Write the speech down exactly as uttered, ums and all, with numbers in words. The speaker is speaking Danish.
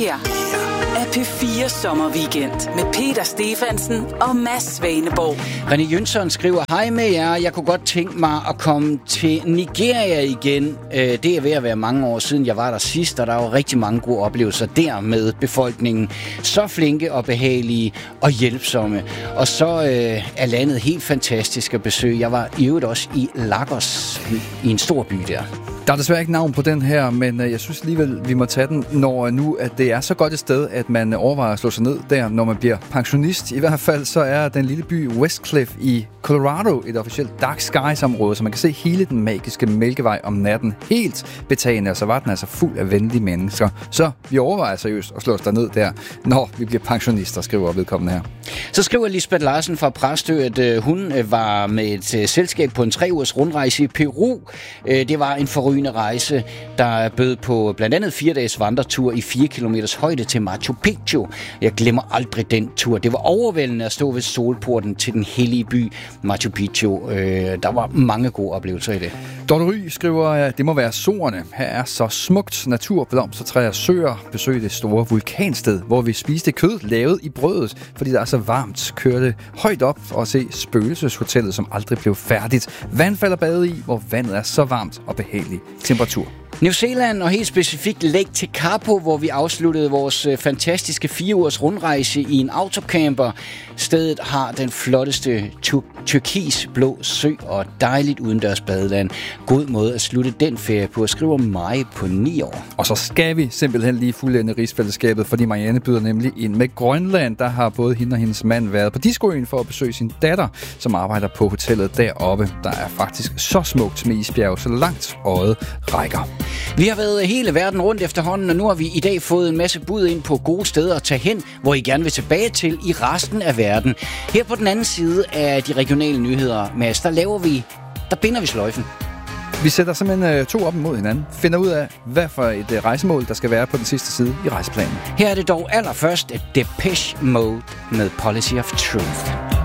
her er P fire Sommerweekend med Peter Stefansen og Mads Svaneborg. René Jønsson skriver, hej med jer, jeg kunne godt tænke mig at komme til Nigeria igen. Det er ved at være mange år siden, jeg var der sidst, og der var rigtig mange gode oplevelser der med befolkningen. Så flinke og behagelige og hjælpsomme. Og så øh, er landet helt fantastisk at besøge. Jeg var i øvrigt også i Lagos, i en stor by der. Der er desværre ikke navn på den her, men jeg synes alligevel, vi må tage den, når nu at det er så godt et sted, at man overvejer at slå sig ned der, når man bliver pensionist. I hvert fald så er den lille by Westcliff i Colorado et officielt dark skies-område, så man kan se hele den magiske Mælkevej om natten helt betagende, og så var den altså fuld af venlige mennesker. Så vi overvejer seriøst at slå os derned der, når vi bliver pensionister, skriver vedkommende her. Så skriver Lisbeth Larsen fra Præstø, at øh, hun øh, var med et øh, selskab på en tre ugers rundrejse i Peru. Øh, det var en forrygende rejse, der bød på blandt andet fire dages vandretur i fire kilometers højde til Machu Picchu. Jeg glemmer aldrig den tur. Det var overvældende at stå ved solporten til den hellige by Machu Picchu. Øh, der var mange gode oplevelser i det. Dorte Ry skriver, at det må være Sorerne. Her er så smukt natur, blomstertræer, søer. Besøg det store vulkansted, hvor vi spiste kød lavet i brødet, fordi der er så varmt. Kørte højt op og se spøgelseshotellet, som aldrig blev færdigt. Vandfald at bade i, hvor vandet er så varmt og behagelig temperatur. New Zealand og helt specifikt Lake Tekapo, hvor vi afsluttede vores fantastiske fire ugers rundrejse i en autocamper. Stedet har den flotteste tur- turkisblå sø og dejligt udendørs badeland. God måde at slutte den ferie på, skriver mig på ni år. Og så skal vi simpelthen lige fuldende rigsfællesskabet, fordi Marianne byder nemlig ind med Grønland. Der har både hende og hendes mand været på Discoøen for at besøge sin datter, som arbejder på hotellet deroppe. Der er faktisk så smukt med isbjerg, så langt øjet rækker. Vi har været hele verden rundt efterhånden, og nu har vi i dag fået en masse bud ind på gode steder at tage hen, hvor I gerne vil tilbage til i resten af verden. Her på den anden side af de regionale nyheder, Mads, der laver vi, der binder vi sløjfen. Vi sætter simpelthen to op imod hinanden, finder ud af, hvad for et rejsemål, der skal være på den sidste side i rejseplanen. Her er det dog allerførst et Depeche Mode med Policy of Truth.